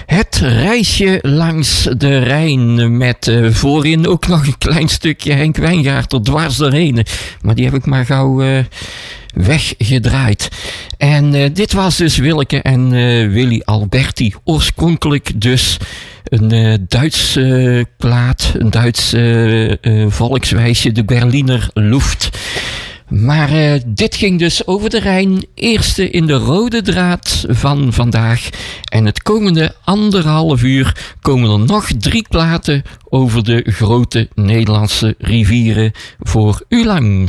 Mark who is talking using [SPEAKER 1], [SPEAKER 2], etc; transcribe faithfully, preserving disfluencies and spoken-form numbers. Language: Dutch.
[SPEAKER 1] Het reisje langs de Rijn met uh, voorin ook nog een klein stukje Henk Wijngaard er dwars doorheen. Maar die heb ik maar gauw uh, weggedraaid. En uh, dit was dus Willeke en uh, Willy Alberti. Oorspronkelijk dus een uh, Duits uh, plaat, een Duits uh, uh, volkswijsje, de Berliner Luft. Maar uh, dit ging dus over de Rijn, eerste in de rode draad van vandaag. En het komende anderhalf uur komen er nog drie platen over de grote Nederlandse rivieren voor u langs.